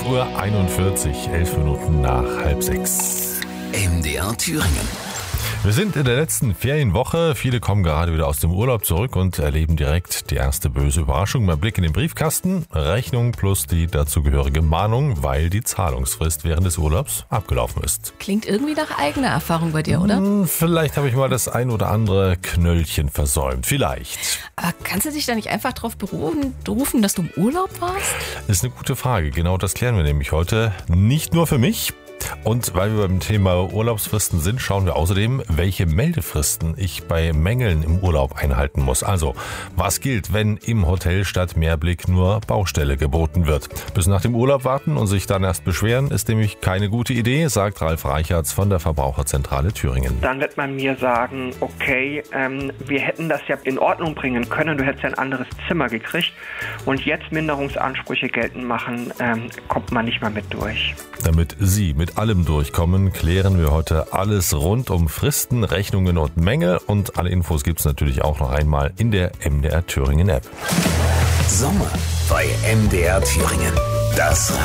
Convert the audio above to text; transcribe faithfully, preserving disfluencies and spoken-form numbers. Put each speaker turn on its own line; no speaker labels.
fünf Uhr einundvierzig, elf Minuten nach halb sechs.
M D R Thüringen.
Wir sind in der letzten Ferienwoche. Viele kommen gerade wieder aus dem Urlaub zurück und erleben direkt die erste böse Überraschung. Beim Blick in den Briefkasten, Rechnung plus die dazugehörige Mahnung, weil die Zahlungsfrist während des Urlaubs abgelaufen ist.
Klingt irgendwie nach eigener Erfahrung bei dir, oder?
Hm, vielleicht habe ich mal das ein oder andere Knöllchen versäumt. Vielleicht.
Aber kannst du dich da nicht einfach drauf berufen, dass du im Urlaub warst?
Das ist eine gute Frage. Genau das klären wir nämlich heute. Nicht nur für mich. Und weil wir beim Thema Urlaubsfristen sind, schauen wir außerdem, welche Meldefristen ich bei Mängeln im Urlaub einhalten muss. Also, was gilt, wenn im Hotel statt Mehrblick nur Baustelle geboten wird? Bis nach dem Urlaub warten und sich dann erst beschweren, ist nämlich keine gute Idee, sagt Ralf Reichertz von der Verbraucherzentrale Thüringen.
Dann wird man mir sagen, okay, ähm, wir hätten das ja in Ordnung bringen können, du hättest ja ein anderes Zimmer gekriegt und jetzt Minderungsansprüche geltend machen, ähm, kommt man nicht mal mit durch.
Damit Sie mit allem durchkommen, klären wir heute alles rund um Fristen, Rechnungen und Mängel. Und alle Infos gibt es natürlich auch noch einmal in der M D R Thüringen App.
Sommer bei M D R Thüringen. Das